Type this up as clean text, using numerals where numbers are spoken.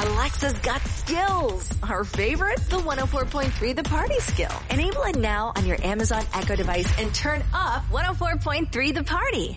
Alexa's got skills. Our favorite? The 104.3 The Party skill. Enable it now on your Amazon Echo device and turn up 104.3 The Party.